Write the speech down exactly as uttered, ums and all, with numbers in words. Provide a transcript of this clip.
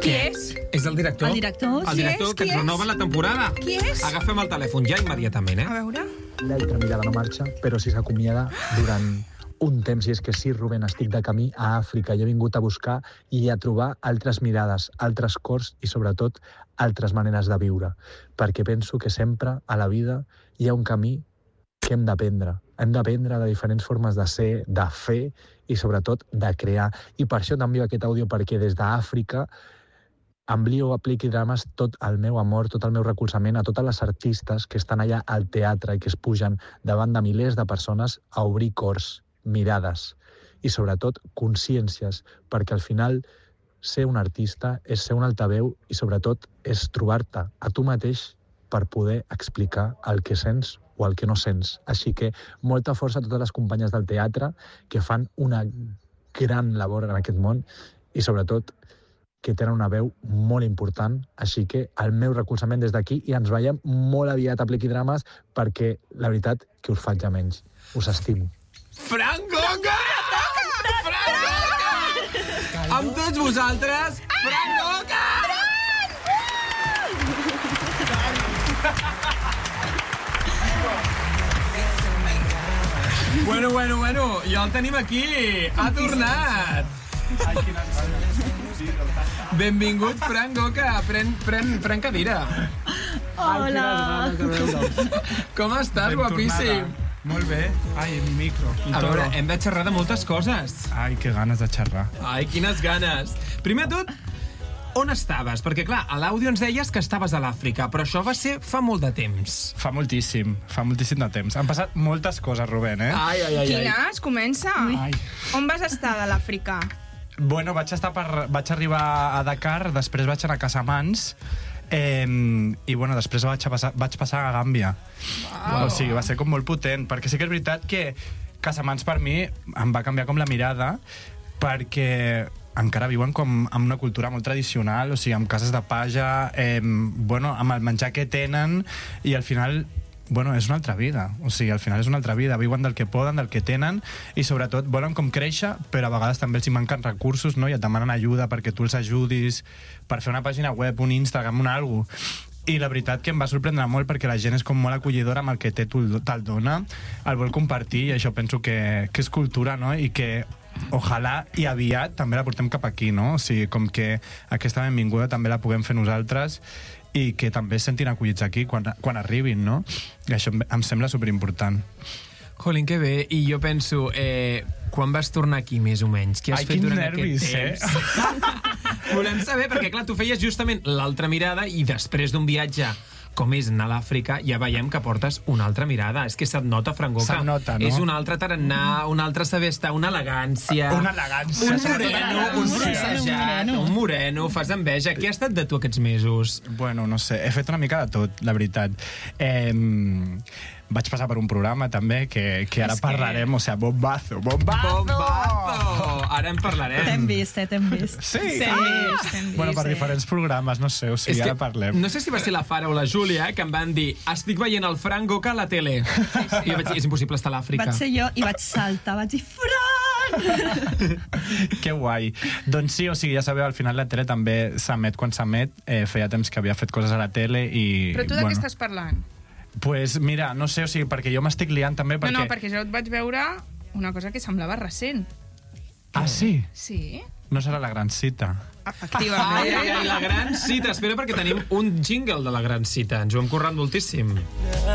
Qui és? És el director. El director? El director Qui que és? ens renova la temporada. Qui és? Agafem el telèfon ja immediatament, eh? A veure... L'altra mirada no marxa, però si s'acomiada durant un temps, i és que sí, Rubén, estic de camí a Àfrica i he vingut a buscar i a trobar altres mirades, altres cors i, sobretot, altres maneres de viure. Perquè penso que sempre, a la vida, hi ha un camí que hem d'aprendre. Hem d'aprendre de diferents formes de ser, de fer i, sobretot, de crear. I per això t'envio aquest àudio, perquè des d'Àfrica envio a Plic i Drames tot el meu amor, tot el meu recolzament a totes les artistes que estan allà al teatre i que es pugen davant de milers de persones a obrir cors, mirades i, sobretot, consciències, perquè al final ser un artista és ser un altaveu i, sobretot, és trobar-te a tu mateix per poder explicar el que sents o el que no sents. Així que molta força a totes les companyes del teatre que fan una gran labor en aquest món i, sobretot, que tenen una veu molt important, així que el meu recolzament des d'aquí i ens veiem molt aviat a Plic i Drames perquè la veritat que us faig a menys. Us estimo. Fran Goca! Fran Goca! Amb tots vosaltres, Fran Goca! Bueno, bueno, bueno, ja el tenim aquí. Ha tornat. Benvingut, Fran Goca. Pren, pren, pren cadira. Hola. Com estàs, guapíssim? Molt bé. Ai, el micro. A veure, hem de xerrar de moltes coses. Ai, que ganes de xerrar. Ai, quines ganes. Primer de tot, on estaves? Perquè, clar, a l'àudio ens deies que estaves a l'Àfrica, però això va ser fa molt de temps. Fa moltíssim, fa moltíssim de temps. Han passat moltes coses, Rubén, eh? Ai, ai, ai. ai. Quines? Comença. Ai. On vas estar de l'Àfrica? Bueno, vaig, estar per, vaig arribar a Dakar, després vaig anar a Casamance, eh, i bueno, després vaig, a passar, vaig passar a Gàmbia. Wow. O sigui, va ser com molt potent, perquè sí que és veritat que Casamance per mi em va canviar com la mirada, perquè encara viuen com amb una cultura molt tradicional, o sigui, amb cases de paja, eh, bueno, amb el menjar que tenen, i al final... Bueno, és una altra vida, o sigui, al final és una altra vida, viuen del que poden, del que tenen, i sobretot volen com créixer, però a vegades també els hi manquen recursos, no? I et demanen ajuda perquè tu els ajudis, per fer una pàgina web, un Instagram, un algo. I la veritat que em va sorprendre molt perquè la gent és com molt acollidora amb el que té, te'l dona, el vol compartir, i això penso que, que és cultura, no? I que ojalà i aviat també la portem cap aquí, no? O sigui, com que aquesta benvinguda també la puguem fer nosaltres i que també es sentin acollits aquí quan, quan arribin, no? I això em, em sembla superimportant. Jolín, que bé. I jo penso, eh, quan vas tornar aquí, més o menys? Què has Ai, fet durant nervis, aquest temps? Eh? Volem saber, perquè clar, tu feies justament l'altra mirada i després d'un viatge com és anar a l'Àfrica, ja veiem que portes una altra mirada. És que se't nota, Fran Goca. Se't nota, no? És un altre tarannà, un altre saber estar, una elegància... Una elegància. Un moreno, un francejat, un moreno, fas enveja. Què ha estat de tu aquests mesos? Bueno, no sé, he fet una mica de tot, la veritat. Eh, vaig passar per un programa també que, que ara És parlarem, que... o sigui, bombazo, bombazo! Bombazo! Ara en parlarem. T'hem vist, eh, t'hem vist. Sí? T'hem vist, t'hem vist. Bueno, per sí. diferents programes, no sé, o sigui, És ara parlem. No sé si va ser la Fara o la Júlia que em van dir estic veient el Fran Goca a la tele. Sí, sí. I jo vaig dir, és impossible estar a l'Àfrica. Vaig ser jo i vaig saltar, vaig dir Fran! Que guai. Doncs sí, o sigui, ja sabeu, al final la tele també s'emet quan s'emet. Eh, feia temps que havia fet coses a la tele i... Però tu de bueno, què estàs parlant? Pues mira, no sé, o sigui, perquè jo m'estic liant també perquè... No, no, perquè jo et vaig veure una cosa que semblava recent. Ah, sí? Sí, No serà la gran cita. efectivament. Ai, ai, ai, la gran cita. Espera, perquè tenim un jingle de la gran cita. Ens ho hem currat moltíssim.